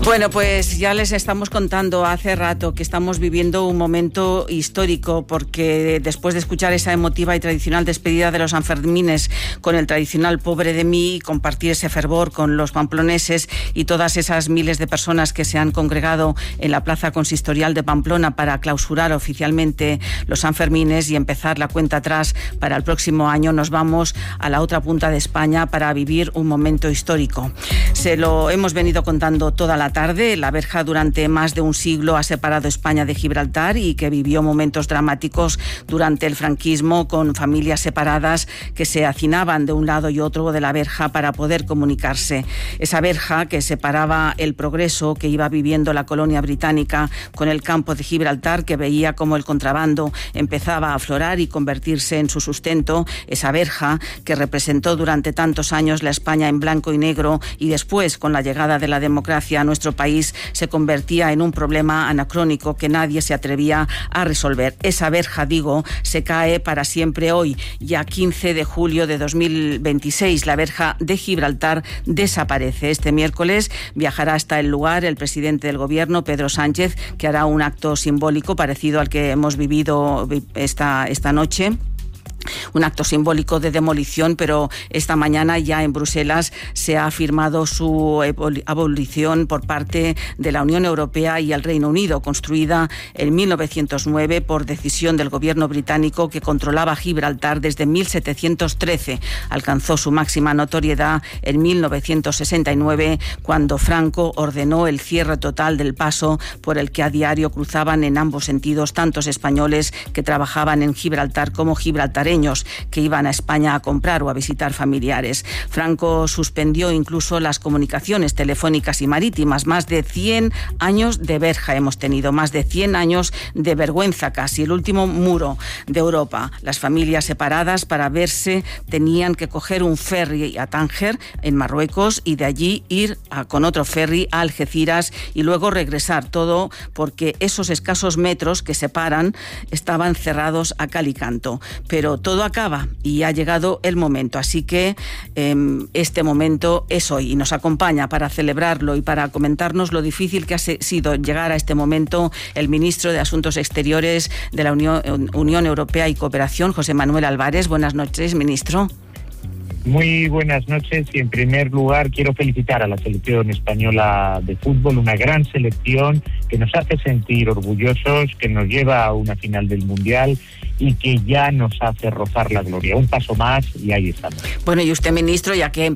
Bueno, pues ya les estamos contando hace rato que estamos viviendo un momento histórico, porque después de escuchar esa emotiva y tradicional despedida de los Sanfermines con el tradicional Pobre de mí, y compartir ese fervor con los pamploneses y todas esas miles de personas que se han congregado en la plaza consistorial de Pamplona para clausurar oficialmente los Sanfermines y empezar la cuenta atrás para el próximo año, nos vamos a la otra punta de España para vivir un momento histórico. Se lo hemos venido contando toda la tarde. La verja durante más de un siglo ha separado España de Gibraltar y que vivió momentos dramáticos durante el franquismo, con familias separadas que se hacinaban de un lado y otro de la verja para poder comunicarse. Esa verja que separaba el progreso que iba viviendo la colonia británica con el campo de Gibraltar, que veía como el contrabando empezaba a aflorar y convertirse en su sustento. Esa verja que representó durante tantos años la España en blanco y negro, y después, con la llegada de la democracia a nuestro país, se convertía en un problema anacrónico que nadie se atrevía a resolver. Esa verja, digo, se cae para siempre hoy, ya 15 de julio de 2026. La verja de Gibraltar desaparece. Este miércoles viajará hasta el lugar el presidente del Gobierno, Pedro Sánchez, que hará un acto simbólico parecido al que hemos vivido esta noche. Un acto simbólico de demolición, pero esta mañana ya en Bruselas se ha firmado su abolición por parte de la Unión Europea y el Reino Unido, construida en 1909 por decisión del gobierno británico que controlaba Gibraltar desde 1713. Alcanzó su máxima notoriedad en 1969, cuando Franco ordenó el cierre total del paso por el que a diario cruzaban en ambos sentidos tantos españoles que trabajaban en Gibraltar como gibraltareños que iban a España a comprar o a visitar familiares. Franco suspendió incluso las comunicaciones telefónicas y marítimas. Más de 100 años de verja hemos tenido, más de 100 años de vergüenza casi. El último muro de Europa. Las familias separadas, para verse, tenían que coger un ferry a Tánger, en Marruecos, y de allí ir con otro ferry a Algeciras y luego regresar. Todo porque esos escasos metros que separan estaban cerrados a cal y canto. Pero todo acaba y ha llegado el momento, así que este momento es hoy y nos acompaña para celebrarlo y para comentarnos lo difícil que ha sido llegar a este momento el ministro de Asuntos Exteriores de la Unión Europea y Cooperación, José Manuel Álvarez. Buenas noches, ministro. Muy buenas noches, y en primer lugar quiero felicitar a la selección española de fútbol, una gran selección que nos hace sentir orgullosos, que nos lleva a una final del Mundial y que ya nos hace rozar la gloria. Un paso más y ahí estamos. Bueno, y usted, ministro, ya que